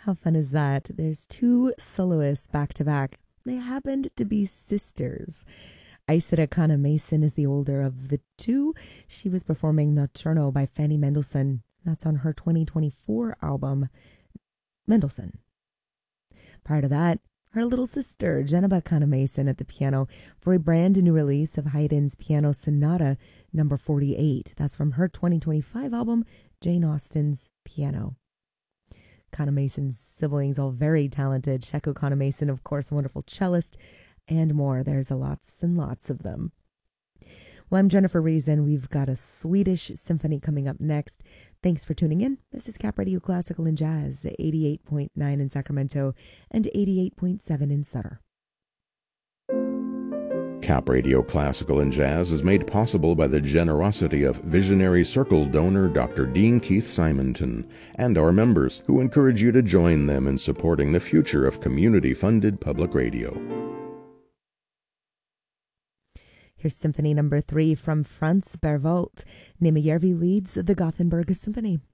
How fun is that? There's two soloists back to back. They happened to be sisters. Isida Kana Mason is the older of the two. She was performing Nocturno by Fanny Mendelssohn. That's on her 2024 album, Mendelssohn. Prior to that, her little sister, Geneva Kana Mason, at the piano for a brand new release of Haydn's Piano Sonata number 48. That's from her 2025 album, Jane Austen's Piano. Kana Mason's siblings, all very talented. Sheko Kana Mason, of course, a wonderful cellist, and more. There's lots and lots of them. Well, I'm Jennifer Reason. We've got a Swedish symphony coming up next. Thanks for tuning in. This is Cap Radio Classical and Jazz, 88.9 in Sacramento and 88.7 in Sutter. Cap Radio Classical and Jazz is made possible by the generosity of Visionary Circle donor Dr. Dean Keith Simonton and our members, who encourage you to join them in supporting the future of community-funded public radio. Here's Symphony number 3 from Franz Berwald. Nima Järvi leads the Gothenburg Symphony.